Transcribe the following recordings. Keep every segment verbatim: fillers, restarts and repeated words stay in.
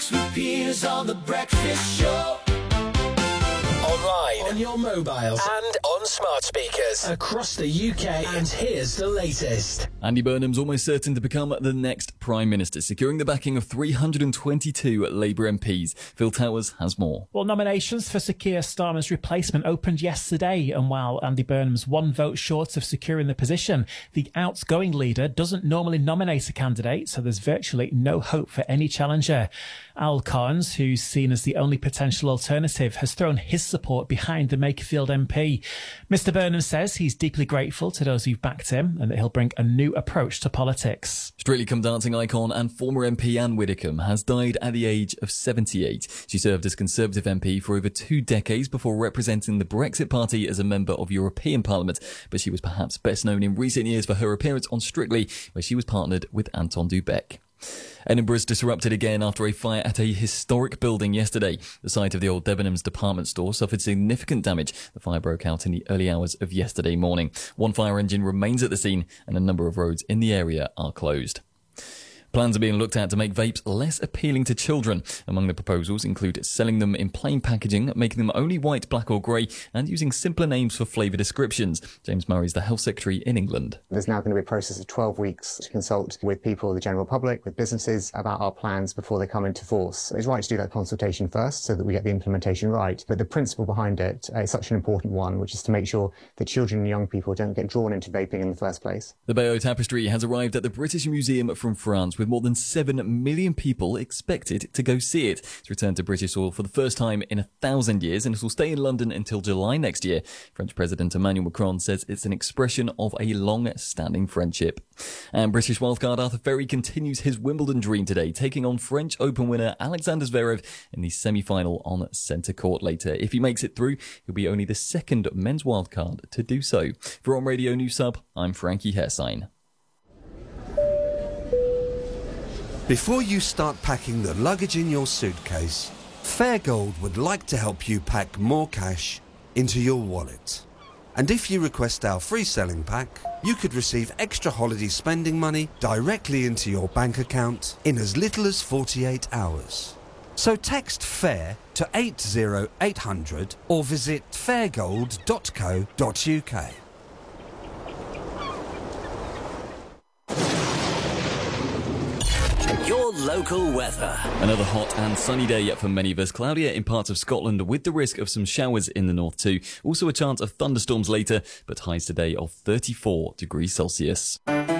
Breakfast with Piers on the Breakfast Show. Online, on your mobiles, and on smart speakers across the U K. And here's the latest. Andy Burnham's almost certain to become the next Prime Minister, securing the backing of three hundred twenty-two Labour M Ps. Phil Towers has more. Well, nominations for Sir Keir Starmer's replacement opened yesterday, and while Andy Burnham's one vote short of securing the position, the outgoing leader doesn't normally nominate a candidate, so there's virtually no hope for any challenger. Al Carnes, who's seen as the only potential alternative, has thrown his support behind the Makerfield M P. Mister Burnham says he's deeply grateful to those who've backed him and that he'll bring a new approach to politics. Strictly Come Dancing icon and former M P Anne Widdecombe has died at the age of seventy-eight. She served as Conservative M P for over two decades before representing the Brexit Party as a member of European Parliament, but she was perhaps best known in recent years for her appearance on Strictly, where she was partnered with Anton du Beke. Edinburgh's disrupted again after a fire at a historic building yesterday. The site of the old Debenhams department store suffered significant damage. The fire broke out in the early hours of yesterday morning. One fire engine remains at the scene and a number of roads in the area are closed. Plans are being looked at to make vapes less appealing to children. Among the proposals include selling them in plain packaging, making them only white, black or grey, and using simpler names for flavour descriptions. James Murray is the Health Secretary in England. There's now going to be a process of twelve weeks to consult with people, the general public, with businesses about our plans before they come into force. It's right to do that consultation first so that we get the implementation right. But the principle behind it is such an important one, which is to make sure that children and young people don't get drawn into vaping in the first place. The Bayeux Tapestry has arrived at the British Museum from France, with more than seven million people expected to go see it. It's returned to British soil for the first time in a thousand years, and it will stay in London until July next year. French President Emmanuel Macron says it's an expression of a long-standing friendship. And British wildcard Arthur Ferry continues his Wimbledon dream today, taking on French Open winner Alexander Zverev in the semi-final on centre court later. If he makes it through, he'll be only the second men's wildcard to do so. For On Radio News Sub, I'm Frankie Hairsign. Before you start packing the luggage in your suitcase, Fairgold would like to help you pack more cash into your wallet. And if you request our free selling pack, you could receive extra holiday spending money directly into your bank account in as little as forty-eight hours. So text FAIR to eight zero eight hundred or visit fairgold dot co dot uk. Your local weather. Another hot and sunny day for many of us. Cloudier in parts of Scotland with the risk of some showers in the north too. Also a chance of thunderstorms later, but highs today of thirty-four degrees Celsius.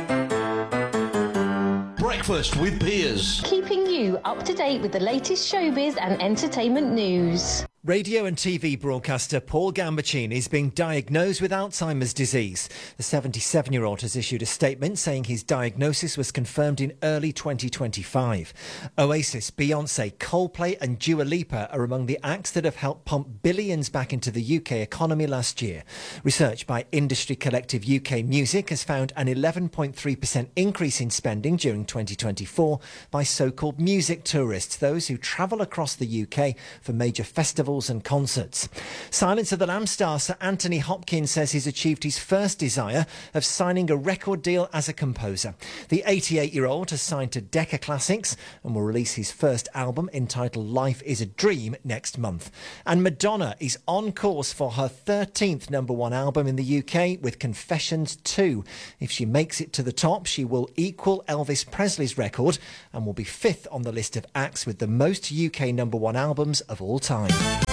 Breakfast with Piers. Keeping you up to date with the latest showbiz and entertainment news. Radio and T V broadcaster Paul Gambaccini is being diagnosed with Alzheimer's disease. The seventy-seven-year-old has issued a statement saying his diagnosis was confirmed in early twenty twenty-five. Oasis, Beyoncé, Coldplay and Dua Lipa are among the acts that have helped pump billions back into the U K economy last year. Research by industry collective U K Music has found an eleven point three percent increase in spending during twenty twenty-four by so-called music tourists, those who travel across the U K for major festivals and concerts. Silence of the Lambs star Sir Anthony Hopkins says he's achieved his first desire of signing a record deal as a composer. The eighty-eight-year-old has signed to Decca Classics and will release his first album entitled Life is a Dream next month. And Madonna is on course for her thirteenth number one album in the U K with Confessions two. If she makes it to the top, she will equal Elvis Presley's record and will be fifth on the list of acts with the most U K number one albums of all time.